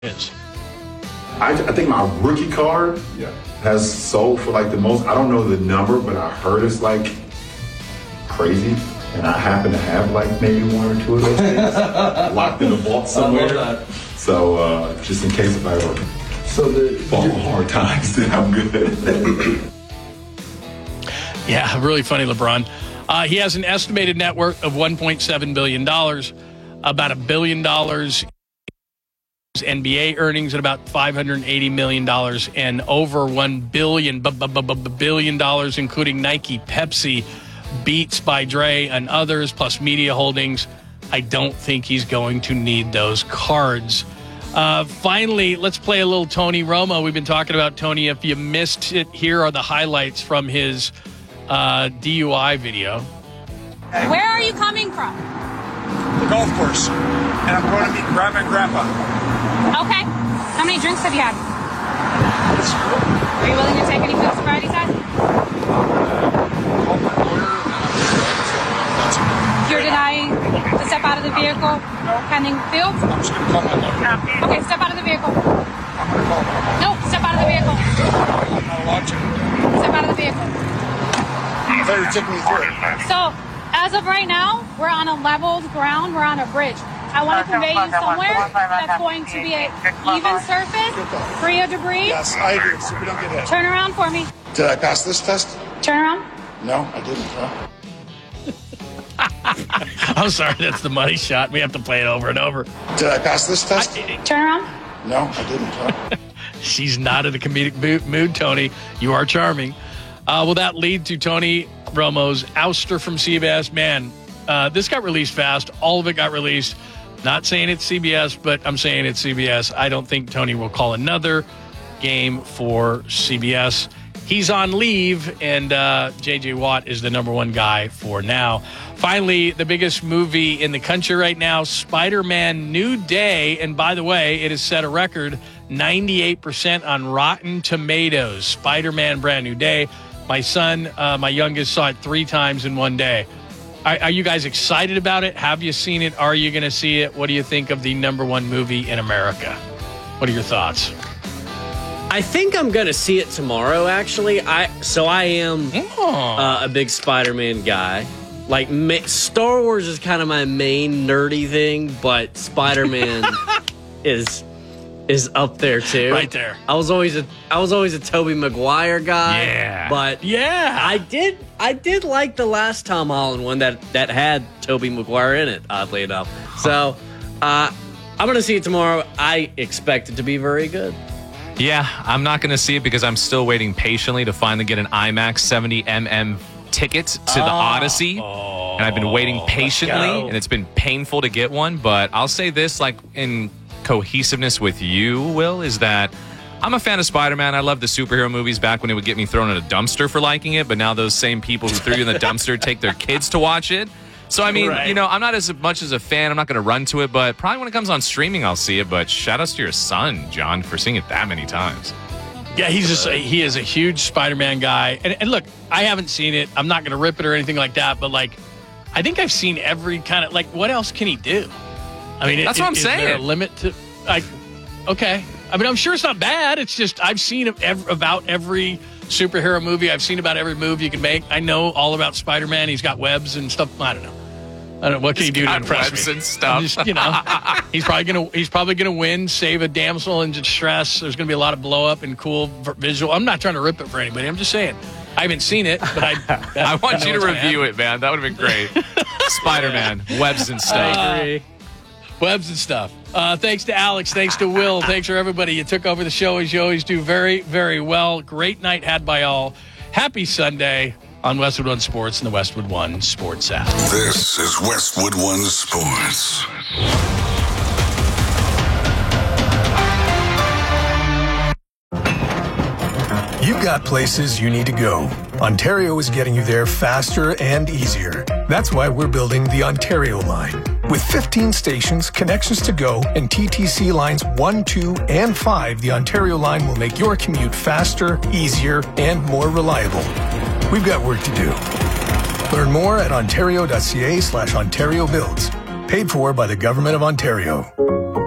is. I think my rookie card has sold for like the most. I don't know the number, but I heard it's like crazy. And I happen to have like maybe one or two of those things locked in a vault somewhere. I love that. So just in case if I ever fall hard times, then I'm good. Yeah, really funny, LeBron. He has an estimated net worth of $1.7 billion, about $1 billion NBA earnings at about $580 million, and over $1 billion, including Nike, Pepsi, Beats by Dre, and others, plus media holdings. I don't think he's going to need those cards. Finally, let's play a little Tony Romo. We've been talking about Tony. If you missed it, here are the highlights from his DUI video. Where are you coming from? The golf course. And I'm going to meet Grandma and Grandpa. Okay. How many drinks have you had? Are you willing to take any food sobriety test? You're denying to step out of the vehicle pending field? I'm just going to call my lawyer. Okay, step out of the vehicle. I'm going to call my lawyer. No, step out of the vehicle. I'm not allowed to. Step out of the vehicle. I thought you were taking me through it. So, as of right now, we're on a leveled ground. We're on a bridge. I want to convey you somewhere that's going to be an even surface, free of debris. Yes, I agree, so we don't get hit. Turn around for me. Did I pass this test? Turn around. No, I didn't. Huh? I'm sorry, that's the money shot. We have to play it over and over. Did I pass this test? Turn around. No, I didn't. Huh? She's not in the comedic mood, Tony. You are charming. Will that lead to Tony Romo's ouster from CBS? Man, this got released fast. All of it got released. Not saying it's CBS, but I'm saying it's CBS. I don't think Tony will call another game for CBS. He's on leave, and J.J. Watt is the number one guy for now. Finally, the biggest movie in the country right now, Spider-Man New Day. And by the way, it has set a record 98% on Rotten Tomatoes. Spider-Man Brand New Day. My son, my youngest, saw it 3 times in one day. Are you guys excited about it? Have you seen it? Are you going to see it? What do you think of the number one movie in America? What are your thoughts? I think I'm going to see it tomorrow, actually. I am a big Spider-Man guy. Like, Star Wars is kind of my main nerdy thing, but Spider-Man is up there too. Right there. I was always a Tobey Maguire guy. Yeah. But yeah, I did like the last Tom Holland one that had Tobey Maguire in it, oddly enough. So I'm gonna see it tomorrow. I expect it to be very good. Yeah, I'm not gonna see it because I'm still waiting patiently to finally get an IMAX 70mm ticket to the Odyssey. And I've been waiting patiently, and it's been painful to get one. But I'll say this, like, in cohesiveness with you, Will, is that I'm a fan of Spider-Man. I love the superhero movies back when it would get me thrown in a dumpster for liking it, but now those same people who threw you in the dumpster take their kids to watch it. So, I mean, you know, I'm not as much as a fan. I'm not going to run to it, but probably when it comes on streaming, I'll see it. But shout outs to your son, John, for seeing it that many times. Yeah, he is a huge Spider-Man guy. And look, I haven't seen it. I'm not going to rip it or anything like that, but, like, I think I've seen every kind of, like, what else can he do? I mean, that's what I'm saying. Is there a limit to, like, okay. I mean, I'm sure it's not bad. It's just I've seen about every superhero movie. I've seen about every move you can make. I know all about Spider-Man. He's got webs and stuff. I don't know. What can he do to impress webs me? And stuff. Just, you know, he's probably gonna win, save a damsel in distress. There's gonna be a lot of blow up and cool visual. I'm not trying to rip it for anybody. I'm just saying. I haven't seen it, but I want you to review it, man. That would have been great. Spider-Man, webs and stuff. Webs and stuff. Thanks to Alex. Thanks to Will. Thanks for everybody. You took over the show as you always do. Very, very well. Great night had by all. Happy Sunday on Westwood One Sports and the Westwood One Sports app. This is Westwood One Sports. You've got places you need to go. Ontario is getting you there faster and easier. That's why we're building the Ontario line. With 15 stations, connections to go, and TTC lines 1, 2, and 5, the Ontario line will make your commute faster, easier, and more reliable. We've got work to do. Learn more at ontario.ca/Ontario Builds. Paid for by the Government of Ontario.